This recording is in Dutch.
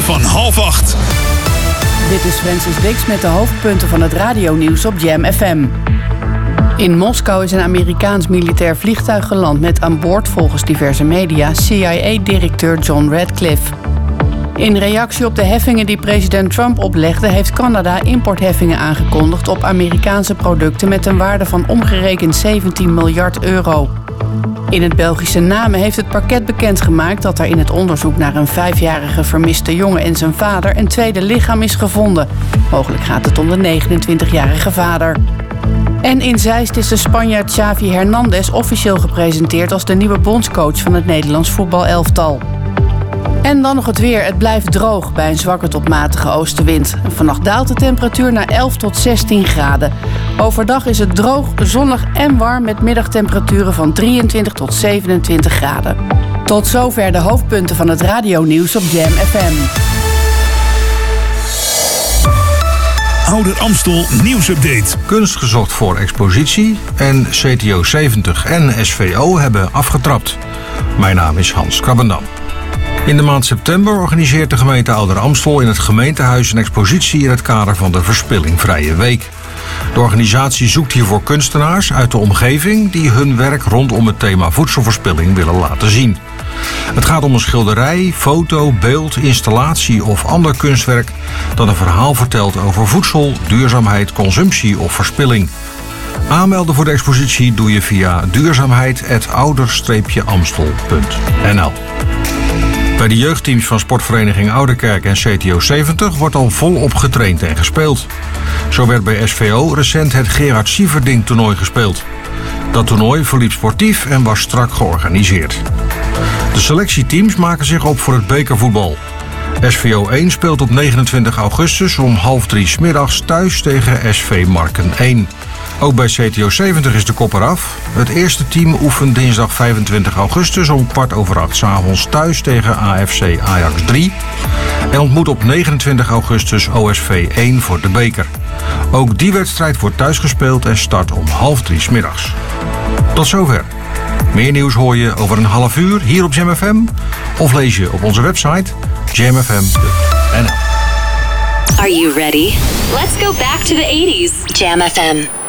van 7:30. Dit is Francis Dix met de hoofdpunten van het radionieuws op Jam FM. In Moskou is een Amerikaans militair vliegtuig geland met aan boord volgens diverse media CIA-directeur John Radcliffe. In reactie op de heffingen die president Trump oplegde, heeft Canada importheffingen aangekondigd op Amerikaanse producten met een waarde van omgerekend 17 miljard euro. In het Belgische Namen heeft het parket bekendgemaakt dat er in het onderzoek naar een 5-jarige vermiste jongen en zijn vader een tweede lichaam is gevonden. Mogelijk gaat het om de 29-jarige vader. En in Zeist is de Spanjaard Xavi Hernandez officieel gepresenteerd als de nieuwe bondscoach van het Nederlands voetbalelftal. En dan nog het weer. Het blijft droog bij een zwakke tot matige oostenwind. Vannacht daalt de temperatuur naar 11 tot 16 graden. Overdag is het droog, zonnig en warm met middagtemperaturen van 23 tot 27 graden. Tot zover de hoofdpunten van het radionieuws op Jam FM. Ouder Amstel nieuwsupdate. Kunst gezocht voor expositie en CTO 70 en SVO hebben afgetrapt. Mijn naam is Hans Krabbendam. In de maand september organiseert de gemeente Ouder Amstel in het gemeentehuis een expositie in het kader van de Verspillingvrije Week. De organisatie zoekt hiervoor kunstenaars uit de omgeving die hun werk rondom het thema voedselverspilling willen laten zien. Het gaat om een schilderij, foto, beeld, installatie of ander kunstwerk dat een verhaal vertelt over voedsel, duurzaamheid, consumptie of verspilling. Aanmelden voor de expositie doe je via duurzaamheid@ouder-amstel.nl. Bij de jeugdteams van sportvereniging Ouderkerk en CTO 70 wordt al volop getraind en gespeeld. Zo werd bij SVO recent het Gerard Sieverding toernooi gespeeld. Dat toernooi verliep sportief en was strak georganiseerd. De selectieteams maken zich op voor het bekervoetbal. SVO 1 speelt op 29 augustus om 2:30 's middags thuis tegen SV Marken 1. Ook bij CTO 70 is de kop eraf. Het eerste team oefent dinsdag 25 augustus om 7:15 's avonds thuis tegen AFC Ajax 3. En ontmoet op 29 augustus OSV 1 voor de beker. Ook die wedstrijd wordt thuis gespeeld en start om 2:30 's middags. Tot zover. Meer nieuws hoor je over een half uur hier op Jam FM. Of lees je op onze website jamfm.nl. Are you ready? Let's go back to the 80s. Jam FM.